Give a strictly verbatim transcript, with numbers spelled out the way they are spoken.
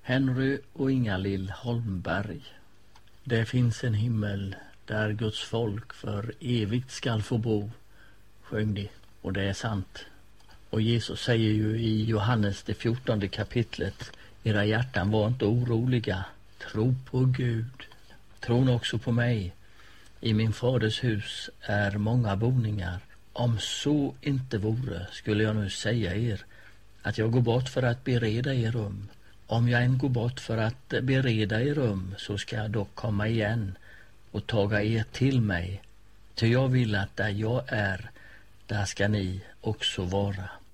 Henry och Inga-Lill Holmberg. Det finns en himmel där Guds folk för evigt skall få bo, sjöng de, och det är sant. Och Jesus säger ju i Johannes det fjortonde kapitlet: era hjärtan var inte oroliga, tro på Gud. Tron också på mig. I min faders hus är många boningar. Om så inte vore skulle jag nu säga er att jag går bort för att bereda er rum. Om jag än går bort för att bereda er rum, så ska jag dock komma igen och taga er till mig. Ty jag vill att där jag är, där ska ni också vara.